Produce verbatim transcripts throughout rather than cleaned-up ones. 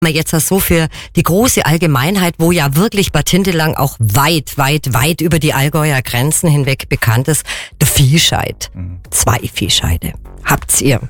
Jetzt so für die große Allgemeinheit, wo ja wirklich Bad Hindelang auch weit, weit, weit über die Allgäuer Grenzen hinweg bekannt ist, der Viehscheid. Mhm. Zwei Viehscheide. Habt's ihr?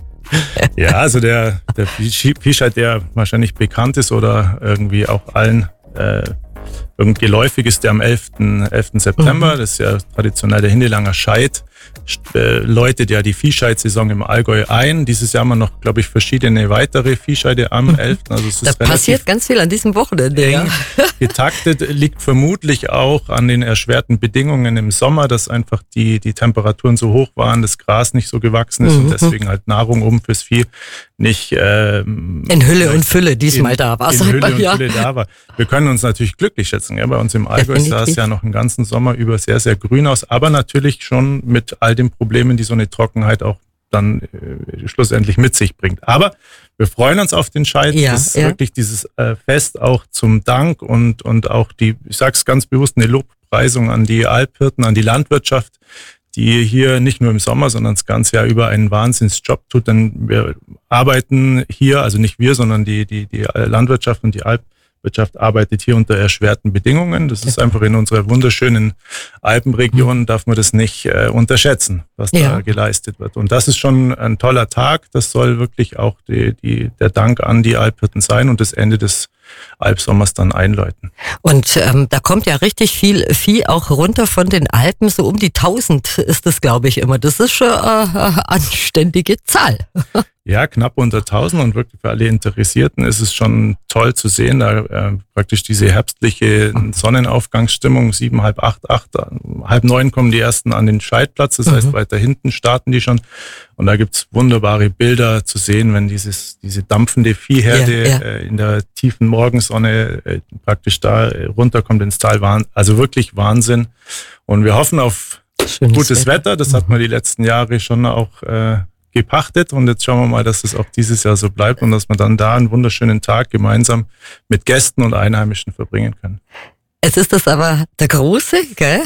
Ja, also der, der Viehscheid, der wahrscheinlich bekannt ist oder irgendwie auch allen äh, irgendwie geläufig ist, der am elften September, mhm. das ist ja traditionell der Hindelanger Scheid, äh, läutet ja die Viehscheidsaison im Allgäu ein. Dieses Jahr haben wir noch, glaube ich, verschiedene weitere Viehscheide am elften Also es ist da passiert ganz viel an diesem Wochenende. Ja. Getaktet, liegt vermutlich auch an den erschwerten Bedingungen im Sommer, dass einfach die, die Temperaturen so hoch waren, das Gras nicht so gewachsen ist mhm. und deswegen halt Nahrung oben fürs Vieh nicht ähm, in Hülle und Fülle diesmal in, da war. In Hülle und ja. Fülle da war. Wir können uns natürlich glücklich schätzen. Ja? Bei uns im Allgäu sah es ja noch einen ganzen Sommer über sehr, sehr grün aus, aber natürlich schon mit all den Problemen, die so eine Trockenheit auch dann äh, schlussendlich mit sich bringt. Aber wir freuen uns auf den Scheid. Ja, das ist ja. wirklich dieses äh, Fest auch zum Dank und, und auch die, ich sage es ganz bewusst, eine Lobpreisung an die Alphirten, an die Landwirtschaft, die hier nicht nur im Sommer, sondern das ganze Jahr über einen Wahnsinnsjob tut. Denn wir arbeiten hier, also nicht wir, sondern die, die, die Landwirtschaft und die Alpwirtschaft arbeitet hier unter erschwerten Bedingungen. Das ist einfach in unserer wunderschönen Alpenregion, darf man das nicht äh, unterschätzen, was ja. da geleistet wird. Und das ist schon ein toller Tag. Das soll wirklich auch die, die, der Dank an die Alphirten sein und das Ende des Alpsommers dann einläuten. Und ähm, da kommt ja richtig viel Vieh auch runter von den Alpen, so um die tausend ist das, glaube ich, immer. Das ist schon eine anständige Zahl. Ja, knapp unter tausend und wirklich für alle Interessierten ist es schon toll zu sehen, da äh, praktisch diese herbstliche Sonnenaufgangsstimmung, sieben, halb acht, acht, halb neun kommen die ersten an den Scheidplatz, das mhm. heißt weiter hinten starten die schon und da gibt's wunderbare Bilder zu sehen, wenn dieses diese dampfende Viehherde ja, ja. Äh, in der tiefen Morgensonne äh, praktisch da äh, runterkommt ins Tal, also wirklich Wahnsinn und wir hoffen auf Schönes gutes Wetter, Wetter. Das mhm. hat man die letzten Jahre schon auch äh, gepachtet und jetzt schauen wir mal, dass es auch dieses Jahr so bleibt und dass wir dann da einen wunderschönen Tag gemeinsam mit Gästen und Einheimischen verbringen können. Es ist das aber der große, gell?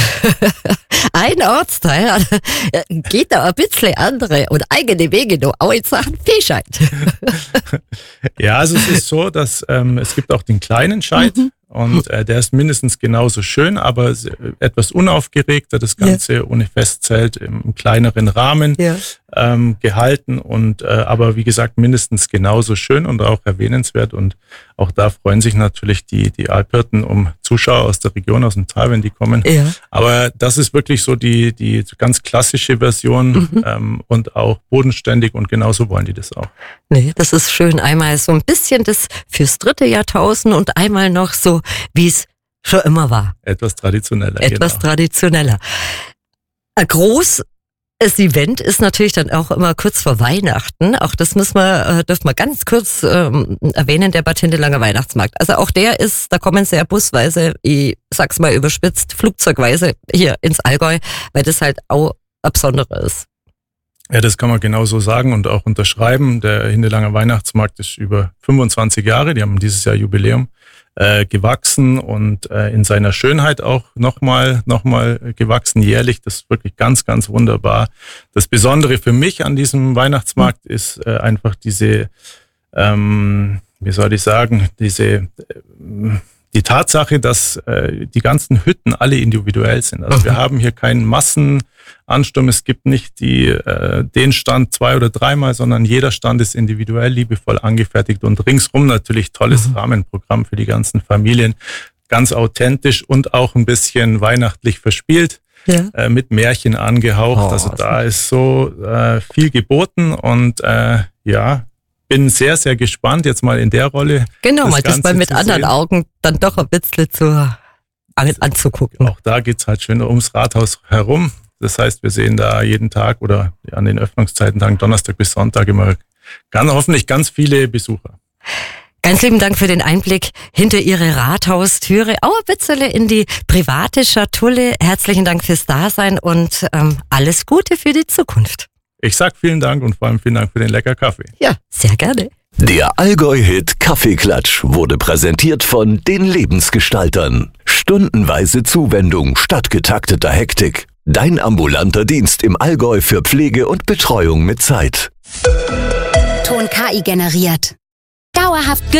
Ein Ortsteil geht da ein bisschen andere und eigene Wege noch, auch in Sachen Viehscheid. Ja, also es ist so, dass ähm, es gibt auch den kleinen Scheid. Mhm. Und äh, der ist mindestens genauso schön, aber etwas unaufgeregter, das Ganze ja. ohne Festzelt im kleineren Rahmen ja. ähm, gehalten und äh, aber wie gesagt mindestens genauso schön und auch erwähnenswert und auch da freuen sich natürlich die die Alphirten um Zuschauer aus der Region, aus dem Tal, wenn die kommen. Ja. Aber das ist wirklich so die die ganz klassische Version mhm. ähm, und auch bodenständig und genauso wollen die das auch. Nee, das ist schön. Einmal so ein bisschen das fürs dritte Jahrtausend und einmal noch so, wie es schon immer war. Etwas traditioneller. Etwas genau. traditioneller. Ein großes Event ist natürlich dann auch immer kurz vor Weihnachten. Auch das müssen wir, dürfen wir ganz kurz ähm, erwähnen, der Bad Hindelanger Weihnachtsmarkt. Also auch der ist, da kommen sie ja busweise, ich sag's mal überspitzt, flugzeugweise hier ins Allgäu, weil das halt auch ein besonderer ist. Ja, das kann man genauso sagen und auch unterschreiben. Der Hindelanger Weihnachtsmarkt ist über fünfundzwanzig Jahre, die haben dieses Jahr Jubiläum, äh, gewachsen und äh, in seiner Schönheit auch nochmal noch mal gewachsen jährlich. Das ist wirklich ganz, ganz wunderbar. Das Besondere für mich an diesem Weihnachtsmarkt ist äh, einfach diese, ähm, wie soll ich sagen, diese... Äh, Die Tatsache, dass äh, die ganzen Hütten alle individuell sind. Also wir haben hier keinen Massenansturm. Es gibt nicht die, äh, den Stand zwei oder dreimal, sondern jeder Stand ist individuell, liebevoll angefertigt und ringsrum natürlich tolles mhm. Rahmenprogramm für die ganzen Familien. Ganz authentisch und auch ein bisschen weihnachtlich verspielt. Ja. Äh, mit Märchen angehaucht. Oh, also da ist so äh, viel geboten und äh, ja, bin sehr, sehr gespannt, jetzt mal in der Rolle. Genau, das mal das mal mit anderen sehen. Augen dann doch ein bisschen zu, anzugucken. Auch da geht's halt schön ums Rathaus herum. Das heißt, wir sehen da jeden Tag oder an den Öffnungszeiten, Tagen Donnerstag bis Sonntag immer ganz, hoffentlich ganz viele Besucher. Ganz lieben Dank für den Einblick hinter Ihre Rathaustüre. Auch ein bisschen in die private Schatulle. Herzlichen Dank fürs Dasein und ähm, alles Gute für die Zukunft. Ich sag vielen Dank und vor allem vielen Dank für den lecker Kaffee. Ja, sehr gerne. Der Allgäu-Hit Kaffeeklatsch wurde präsentiert von den Lebensgestaltern. Stundenweise Zuwendung statt getakteter Hektik. Dein ambulanter Dienst im Allgäu für Pflege und Betreuung mit Zeit. Ton K I generiert. dauerhaft